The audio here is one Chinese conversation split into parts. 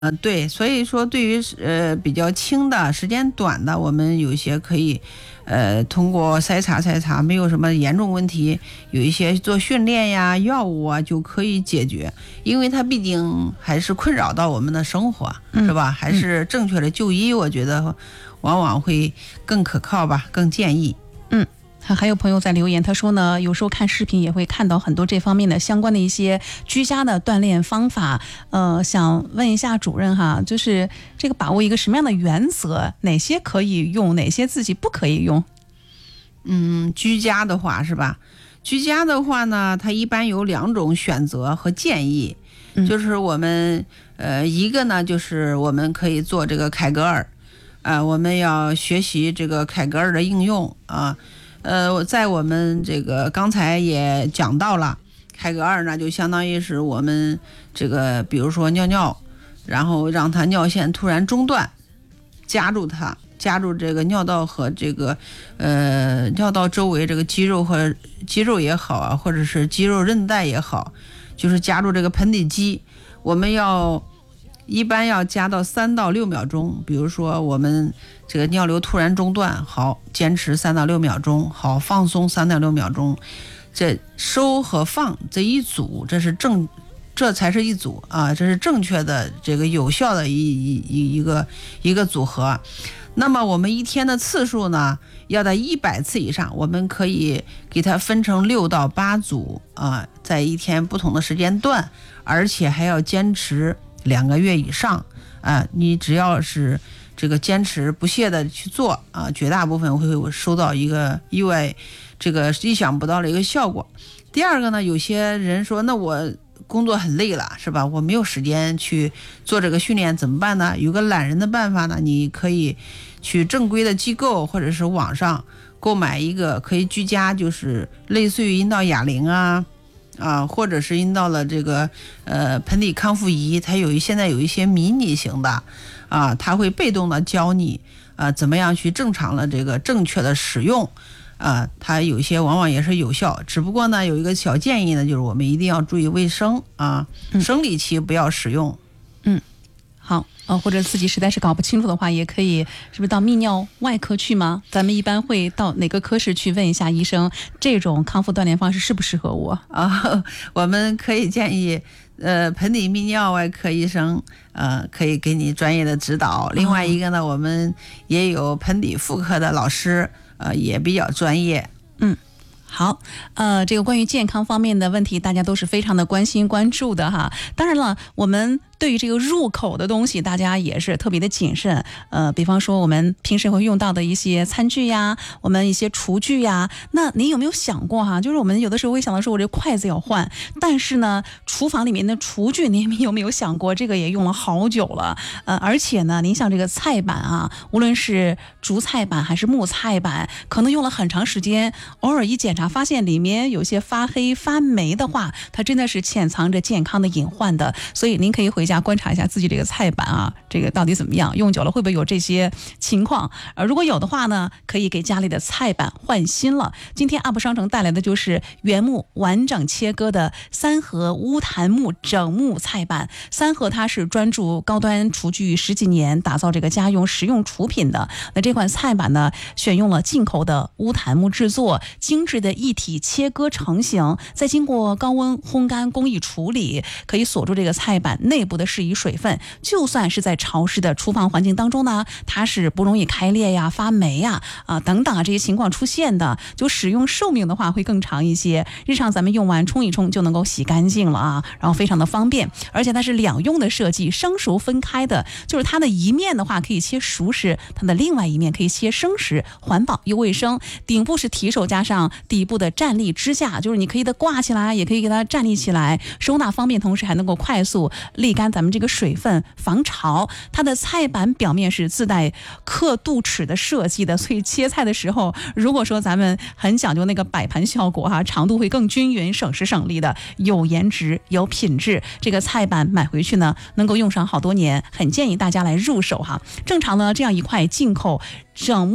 对，所以说对于比较轻的、时间短的，我们有一些可以通过筛查，没有什么严重问题，有一些做训练呀、药物啊就可以解决，因为它毕竟还是困扰到我们的生活，是吧？还是正确的就医，我觉得往往会更可靠吧，更建议。 还有朋友在留言，他说呢，有时候看视频也会看到很多这方面的相关的一些居家的锻炼方法。想问一下主任哈，就是这个把握一个什么样的原则，哪些可以用，哪些自己不可以用？ 居家的话是吧？居家的话呢，它一般有2种选择和建议，就是我们一个呢就是我们可以做这个凯格尔，我们要学习这个凯格尔的应用啊。在我们这个刚才也讲到了，凯格尔呢就相当于是我们这个，比如说尿尿，然后让它尿线突然中断，夹住这个尿道和这个尿道周围这个肌肉也好啊，或者是肌肉韧带也好，就是夹住这个盆底肌，我们一般要夹到3到6秒钟。比如说我们这个尿流突然中断，好，坚持3到6秒钟，好，放松3到6秒钟，这收和放这一组，这才是一组啊，这是正确的这个有效的一个组合。那么我们一天的次数呢，要在100次以上，我们可以给它分成6到8组啊，在一天不同的时间段，而且还要坚持2个月以上啊。你只要是这个坚持不懈的去做啊，绝大部分会收到一个意想不到的一个效果。第二个呢，有些人说，那我工作很累了，是吧？我没有时间去做这个训练，怎么办呢？有个懒人的办法呢，你可以去正规的机构或者是网上购买一个可以居家，就是类似于阴道哑铃啊，或者是阴道的这个盆底康复仪，它现在有一些迷你型的啊，它会被动的教你怎么样去正确的使用。它有些往往也是有效，只不过呢有一个小建议呢，就是我们一定要注意卫生啊，生理期不要使用。 好，或者自己实在是搞不清楚的话，也可以是不是到泌尿外科去吗？咱们一般会到哪个科室去问一下医生，这种康复锻炼方式适不适合我啊？我们可以建议盆底泌尿外科医生可以给你专业的指导。另外一个呢，我们也有盆底妇科的老师也比较专业。 好，这个关于健康方面的问题，大家都是非常的关心关注的哈。当然了，我们对于这个入口的东西，大家也是特别的谨慎。比方说我们平时会用到的一些餐具呀，我们一些厨具呀，那您有没有想过哈？就是我们有的时候会想到说，我这筷子要换，但是呢，厨房里面的厨具，您有没有想过，这个也用了好久了。而且呢，您像这个菜板啊，无论是竹菜板还是木菜板，可能用了很长时间，偶尔一检查发现里面有些发黑发霉的话，它真的是潜藏着健康的隐患的。所以您可以回家观察一下自己这个菜板啊，这个到底怎么样，用久了会不会有这些情况。如果有的话呢，可以给家里的菜板换新了。今天 UP 商城带来的就是原木完整切割的三和乌檀木整木菜板。三和它是专注高端厨具10几年，打造这个家用实用厨品的。那这款菜板呢，选用了进口的乌檀木制作，精致的一体切割成型，再经过高温烘干工艺处理，可以锁住这个菜板内部的适宜水分。就算是在潮湿的厨房环境当中呢，它是不容易开裂呀、发霉呀等等这些情况出现的。就使用寿命的话会更长一些，日常咱们用完冲一冲就能够洗干净了啊，然后非常的方便。而且它是两用的设计，生熟分开的，就是它的一面的话可以切熟食，它的另外一面可以切生食，环保又卫生。顶部是提手加上底部的站立支架，就是你可以的挂起来，也可以给它站立起来，收纳方便，同时还能够快速沥干咱们这个水分，防潮。它的菜板表面是自带刻度尺的设计的，所以切菜的时候，如果说咱们很讲究那个摆盘效果哈，长度会更均匀，省时省力的，有颜值有品质。这个菜板买回去呢，能够用上好多年，很建议大家来入手哈。正常呢，这样一块进口整木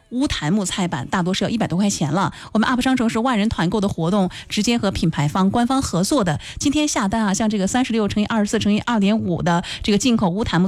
乌檀木菜板，大多是要100多块钱了。我们 UP 商城是万人团购的活动，直接和品牌方官方合作的。今天下单啊，像这个36×24×2.5的这个进口乌檀木